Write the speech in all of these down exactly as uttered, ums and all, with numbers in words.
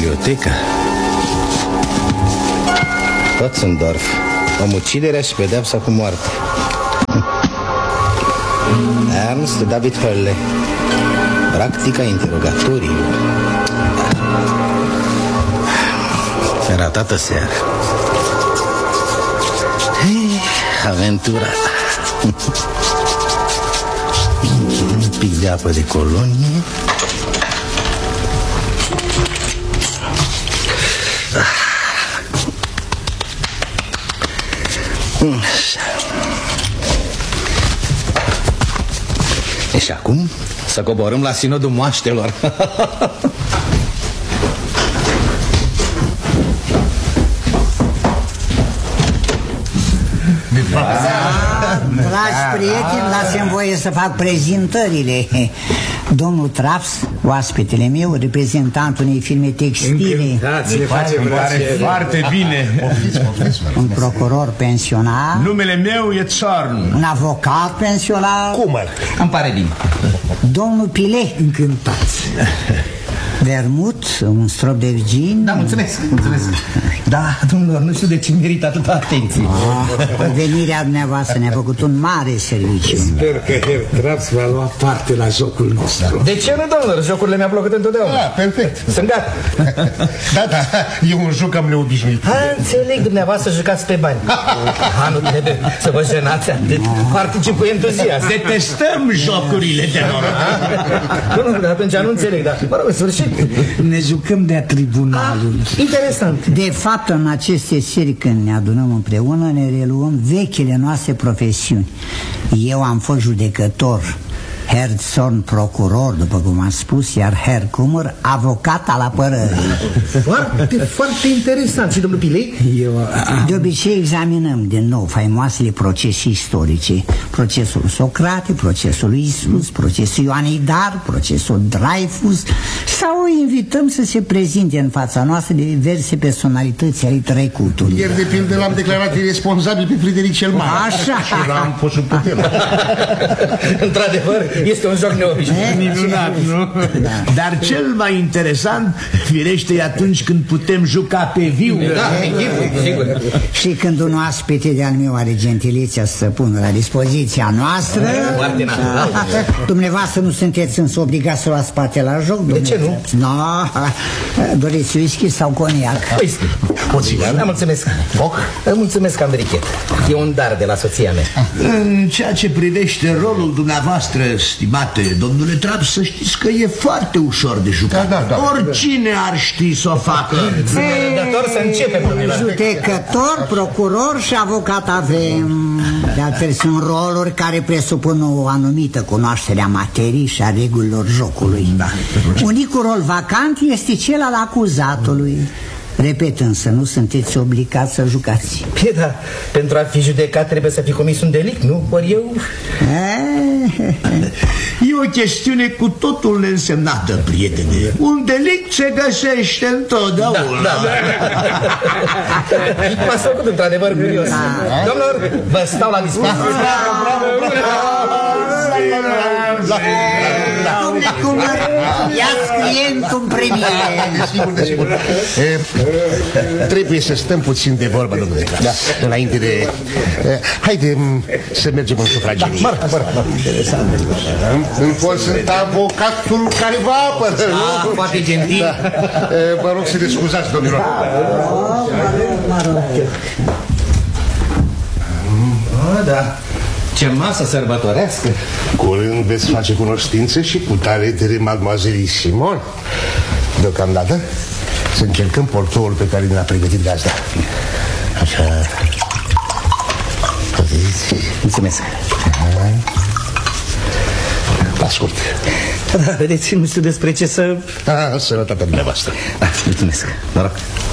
bibliotecă. Potzendorf, omuciderea și pedeapsa cu moarte. Ernst David Hölle, practica interogatoriu. Ratată seară. Hei, aventura. Un pic de apă de colonie. Și acum să coborâm la sinodul moaștelor. Dragi prieteni, dați-mi voie să fac prezentările. Domnul Traps, oaspetele meu, reprezentantul unei firme textile. Ne face foarte bine. Un procuror pensionar. Numele meu e Zorn. Un avocat pensionar. Cumăr. Îmi pare bine. Domnul Pile. Încântați. Vermut, un strop de virgin. Da, mulțumesc, mulțumesc. Da, domnilor, nu știu de ce merită atâta atenție. Ah, venirea dumneavoastră ne-a făcut un mare serviciu. Sper că Herr Traps va lua parte la jocul nostru. De ce nu, domnilor? Jocurile mi-au plăcut întotdeauna. Da, perfect. Sunt gata. Da, da, e un joc cam neobișnuit. Ha, înțeleg, dumneavoastră jucați pe bani. Ha, nu trebuie să vă jenați atât. Particip cu entuziasm. Detestăm jocurile de noroc. Nu, nu, atunci nu înțeleg, dar mă rog, în sfârșit. Ne jucăm de-a tribunalului. Ah, interesant. De fapt, în aceste seri, când ne adunăm împreună, ne reluăm vechile noastre profesiuni. Eu am fost judecător, Herr Zorn procuror, după cum am spus, iar Herr Kummer avocat al apărării. Foarte, foarte interesant. Și domnul Pilei? Eu, de obicei examinăm din nou faimoasele procese istorice. Procesul Socrate, procesul lui Isus, procesul Ioanidar, procesul Dreyfus. Sau îi invităm să se prezinte în fața noastră de diverse personalități ale trecutului. Ieri, de pildă, l-am declarat irresponsabil pe Frideric cel Mare. Așa. Și l-am pus sub putere. Într-adevăr, este un joc neobișnuit. minunat, nu? Da. Dar cel mai interesant, firește, e atunci când putem juca pe viu. Da, sigur. Și când un oaspete de-al meu are gentiliția să pună la dispoziția noastră. Foarte natural. Dumneavoastră nu sunteți însă obligați să luați parte la joc. De ce nu? No, doriți whisky sau coniac? Whisky. O țigară? Da, mulțumesc. Foc? Mulțumesc că am brichet. E un dar de la soția mea. În ceea ce privește rolul dumneavoastră, stimate domnule Traps, să știți că e foarte ușor de jucat. Da, da, da. Oricine ar ști să o facă. Dator să începem, domnilor. Judecător, procuror și avocat avem. De altfel sunt roluri care presupun o anumită cunoaștere a materiei și a regulilor jocului. Da. Unicul rol vacant este cel al acuzatului. Repet însă, nu sunteți obligați să jucați. Păi da, pentru a fi judecat trebuie să fi comis un delict, nu? Ori eu... E o chestiune cu totul neînsemnată, prietene. Un delict se găsește întotdeauna. Da, da, da. M-ați făcut într-adevăr curios. Da. Domnilor, vă stau la dispoziție. Dom'le Kummer, ia-ți clientul în premiere. Desigur, desigur. E, trebuie să stăm puțin de vorbă, domnule Traps. Da. Înainte de... E, haide să mergem în sufragerie. Da, mă rog, interesant. Îmi pot sunt avocatul care vă apără. Ah, foarte gentil. Da. E, vă rog să ne scuzați, domnilor. Da, da. Ce masă sărbătorească. Curând veți face cunoștințe și cu taletele mademoazelei Simon. Deocamdată să încercăm portoul pe care ne-a pregătit gazda. Așa. Mulțumesc. Ascult. Da, vedeți, nu știu despre ce să... Ah, sănătatea dumneavoastră. Ah, mulțumesc, noroc.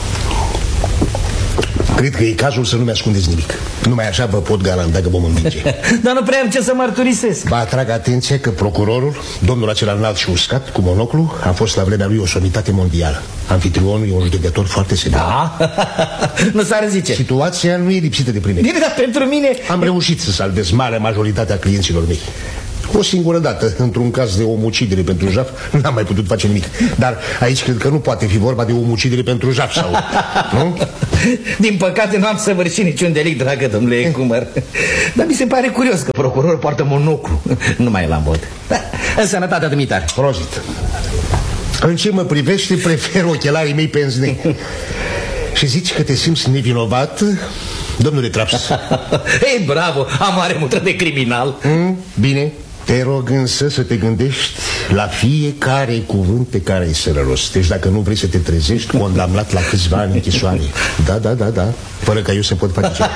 Cred că e cazul să nu mi-ascundeți nimic. Numai așa vă pot garanta că vom învinge. Dar nu prea am ce să mărturisesc. Vă atrag atenție că procurorul, domnul acela înalt și uscat, cu monoclu, a fost la vremea lui o somitate mondială. Anfitrionul e un judecător foarte sever. Da? Nu s-ar zice. Situația nu e lipsită de primire. Bine, dar pentru mine... Am reușit să salvez marea majoritatea clienților mei. O singură dată, într-un caz de omucidere pentru jaf, n-am mai putut face nimic. Dar aici cred că nu poate fi vorba de omucidere pentru jaf, sau... nu? Din păcate nu am săvârșit niciun delict, dragă domnule Ecumăr. Dar mi se pare curios că procurorul poartă monoclu. Nu mai e la mod. În sănătatea dumitare. Prozit. În ce mă privește, prefer ochelarii mei penzni. Și zici că te simți nevinovat, domnule Traps? Ei, bravo, am mare mutră de criminal. mm, Bine, te rog însă să te gândești la fiecare cuvânt pe care îi să-l rostești. Dacă nu vrei să te trezești condamnat la câțiva ani închisoare. Da, da, da, da, fără ca eu să pot face ceva.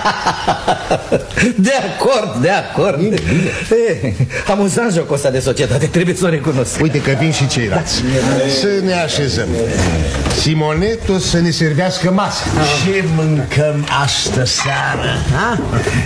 De acord, de acord. Bine, bine. E, amuzant jocul ăsta de societate, trebuie să o recunosc. Uite că vin și ceilalți. Să ne așezăm. Simoneto să ne servească masa. Ce mâncăm astă seară? Ha?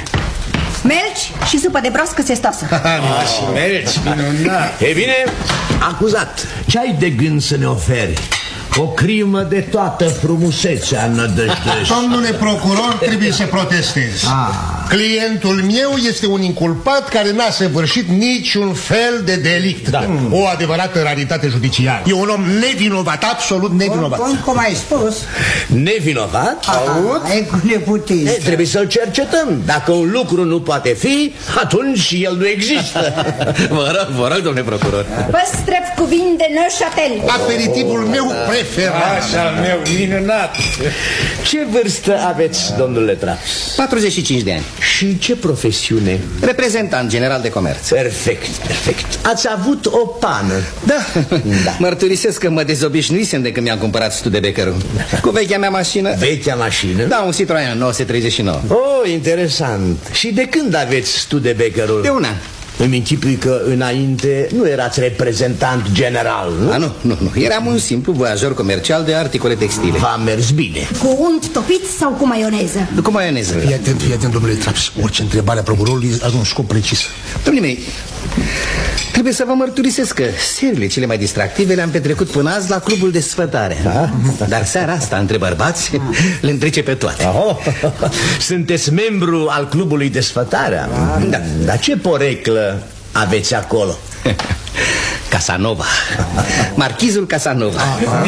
Melci și supă de broască țestoasă. Și mergi, minunat. E bine, acuzat, ce ai de gând să ne oferi? O crimă de toată frumusețea nădăjdești. Domnule procuror, trebuie să protestez. ah. Clientul meu este un inculpat care n-a săvârșit niciun fel de delict. da. O adevărată raritate judiciară. E un om nevinovat, absolut nevinovat. Cum, cum ai spus? Nevinovat? Aud? E cu neputință. E, trebuie să-l cercetăm. Dacă un lucru nu poate fi, atunci el nu există. Vă rog, vă rog, domnule procuror. Păstrăv cu vin de Neuchâtel. Aperitivul meu preferat. Așa meu, minunat. Ce vârstă aveți, domnule Traps? patruzeci și cinci de ani. Și ce profesiune? Reprezentant general de comerț. Perfect, perfect. Ați avut o pană. Da, da. Mărturisesc că mă dezobișnuisem de când mi-am cumpărat Studebakerul. Cu vechea mea mașină. Vechea mașină? Da, un Citroen nouă sute treizeci și nouă. Oh, interesant. Și de când aveți Studebakerul? De un an. Îmi închipui că înainte nu erați reprezentant general, nu? A, nu, nu, nu. Eram un simplu voiajor comercial de articole textile. V-a mers bine. Cu unt topit sau cu maioneză? Cu maioneză. Fii atent, fii atent, domnule Traps. Orice întrebare a procurorului are un scop precis. Domnule mei, trebuie să vă mărturisesc că serile cele mai distractive le-am petrecut până azi la clubul de sfătare. Da? Dar seara asta, între bărbați, le întrece pe toate. Oh, sunteți membru al clubului de sfătare? Da. Dar ce poreclă aveți acolo? Casanova. Marchizul Casanova.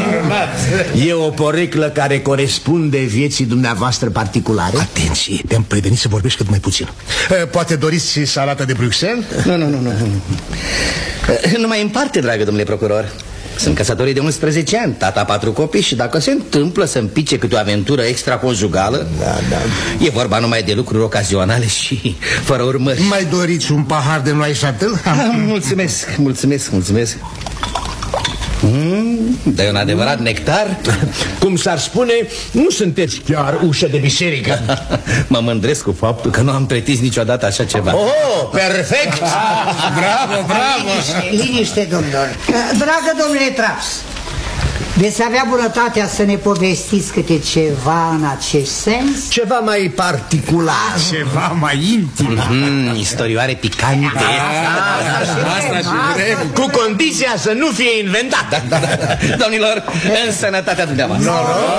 E o poreclă care corespunde vieții dumneavoastră particulare? Atenție, te-am prevenit să vorbești cât mai puțin. Poate doriți salată de Bruxelles? Nu, nu, nu, nu. Nu mai împarte, dragă domnule procuror. Sunt căsătorit de unsprezece ani, tata patru copii și dacă se întâmplă să-mi pice câte o aventură extraconjugală, da, da. E vorba numai de lucruri ocazionale și fără urmări. Mai doriți un pahar de Neuchâtel? Mulțumesc, mulțumesc, mulțumesc. Mm, dar e un adevărat nectar. Cum s-ar spune, nu sunteți chiar ușă de biserică. Mă mândresc cu faptul că nu am pretins niciodată așa ceva. Oh, perfect. Bravo, bravo. Liniște, liniște, domnilor. Dragă domnule Traps, veți avea bunătatea să ne povestiți câte ceva în acest sens? Ceva mai particular. Ceva mai intim. mm, Istorioare picante. Asta și vrem. Cu condiția să nu fie inventat. Da, da, da. Domnilor, în sănătatea dumneavoastră.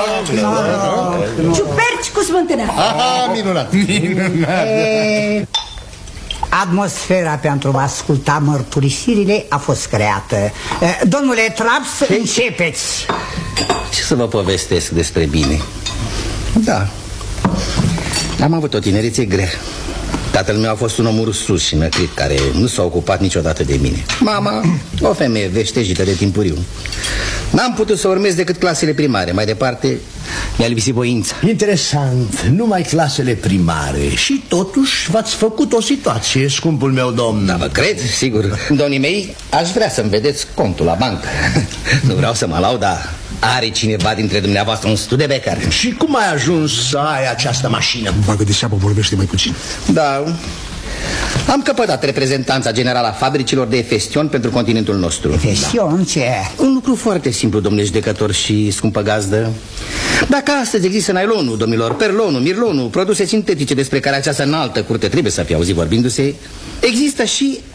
Ciuperci cu smântână. Aha, minunat. Minunat. E... Atmosfera pentru a asculta mărturisirile a fost creată. Domnule Traps, începeți. Ce să vă povestesc despre bine? Da, am avut o tinerețe grea. Tatăl meu a fost un om ursus și năcrit, care nu s-a ocupat niciodată de mine. Mama, o femeie veștejită de timpuriu. N-am putut să urmez decât clasele primare. Mai departe mi-a lipsit voința. Interesant, numai clasele primare. Și totuși v-ați făcut o situație, scumpul meu domn. Da, vă cred, sigur. Domnii mei, aș vrea să-mi vedeți contul la bancă. Nu vreau să mă laud, dar are cineva dintre dumneavoastră un Studebaker? Și cum ai ajuns să ai această mașină? Bagă de seapă, vorbește mai puțin. Da, am căpătat reprezentanța generală a fabricilor de efestion pentru continentul nostru. Efestion, ce? Un lucru foarte simplu, domnule judecător și scumpă gazdă. Dacă astăzi există nailonul, domnilor, perlonul, mirlonul, produse sintetice despre care această înaltă curte trebuie să fie auzit vorbindu-se, există și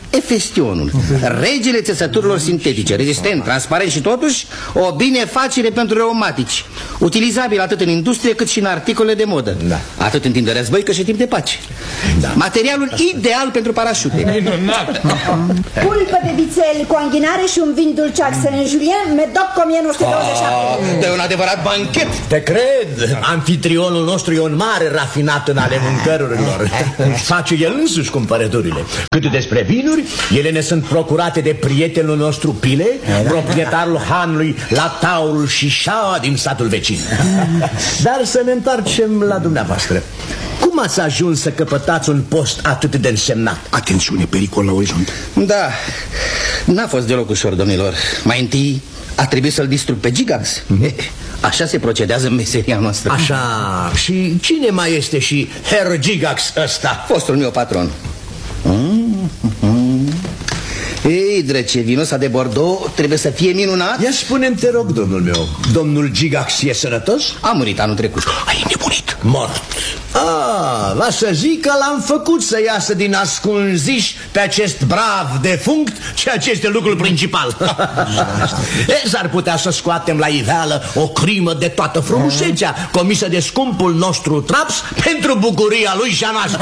Efestionul, regele țesăturilor sintetice, rezistent, transparent și totuși o binefacere pentru reumatici, utilizabil atât în industrie cât și în articole de modă, da. Atât în timp de război cât și în timp de pace, da. Materialul ideal pentru parașute. Minunat! Pulpă de vițel cu anghinare și un vin dulceac Saint Julien, Medoc o mie nouă sute douăzeci și șapte. De un adevărat banchet. Te cred, anfitrionul nostru e un mare rafinat în ale mâncărurilor. Face el însuși cumpărăturile. Cât despre vinuri, ele ne sunt procurate de prietenul nostru Pile, proprietarul hanului la Taurul și Șaua din satul vecin. Dar să ne întoarcem la dumneavoastră. Cum ați ajuns să căpătați un post atât de însemnat? Atențiune, pericol la orizont. Da, n-a fost deloc ușor, domnilor. Mai întâi a trebuit să-l distrug pe Gigax. Mm-hmm. Așa se procedează în meseria noastră. Așa, și cine mai este și Herr Gigax ăsta? Fostul meu patron. Mm-hmm. Ei, drăce, vinul ăsta de Bordeaux trebuie să fie minunat. Ia spune-mi, te rog, domnul meu, domnul Gigax e sănătos? A murit anul trecut. Ai nebunit. Mort. Ah, va să zic că l-am făcut să iasă din ascunziș pe acest brav defunct, ceea ce este lucrul principal. E, s-ar putea să scoatem la iveală o crimă de toată frumusețea comisă de scumpul nostru Traps pentru bucuria lui și a noastră.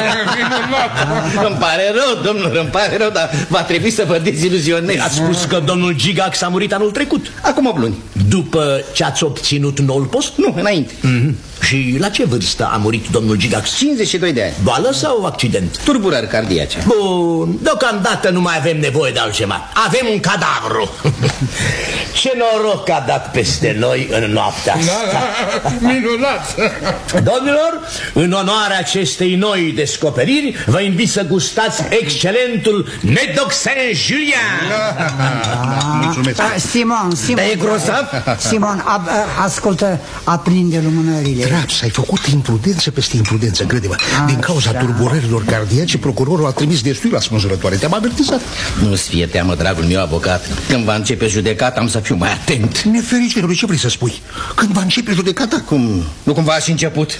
Îmi pare rău, domnul, îmi pare rău, dar va trebui să vă deziluzionez. Ați spus că domnul Gigax a murit anul trecut. Acum opt luni. După ce ați obținut noul post? Nu, înainte. Mm-hmm. Și la ce vârstă a murit domnul Gigax? cincizeci și doi de ani. Boală sau accident? Turburări cardiace. Bun, deocamdată nu mai avem nevoie de altceva. Avem un cadavru. Ce noroc că a dat peste noi în noaptea asta. Da, da, minunat. Domnilor, în onoarea acestei noi descoperiri, vă invit să gustați excelentul Medoc Saint Julien. Da, da, mulțumesc. Simon, Simon. E grosav? Simon, a, a, ascultă, aprinde lumânările. Traps, ai făcut imprudență peste imprudență, crede-mă. Din cauza turburărilor cardiace, procurorul a trimis destui la spânzurătoare. Te-am avertizat. Nu-ți fie teamă, dragul meu avocat. Când va începe judecata, am să fiu mai atent. Nefericire, ce vrei să spui? Când va începe judecata? Cum? Nu cumva a și început?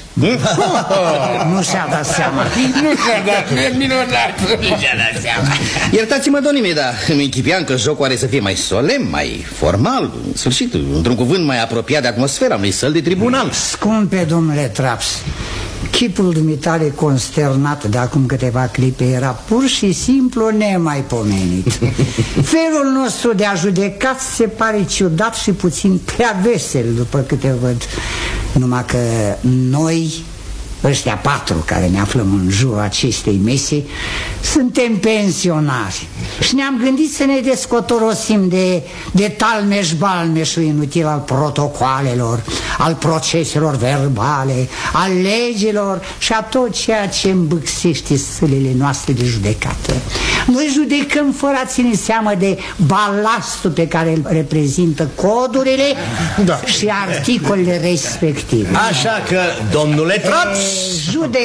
Nu și-a dat seama. Nu și-a dat, e minunat. Nu și-a dat seama. Iertați-mă, domnii, dar îmi închipiam că jocul are să fie mai solemn, mai formal, în sfârșit, într-un cuvânt mai apropiat de atmosfera unei săli de tribunal. Scumpe domnule Traps, chipul dumitale consternat de acum câteva clipe era pur și simplu nemaipomenit. Felul nostru de a judeca se pare ciudat și puțin prea vesel, după câte văd. Numai că noi, ăștia patru care ne aflăm în jurul acestei mese, suntem pensionari și ne-am gândit să ne descotorosim de, de talmeș-balmeșul inutil al protocoalelor, al proceselor verbale, al legilor și a tot ceea ce îmbâxește sălile noastre de judecată. Noi judecăm fără a ține seamă de balastul pe care îl reprezintă codurile, da, și articolele respective. Așa că, domnule Traps, judecăm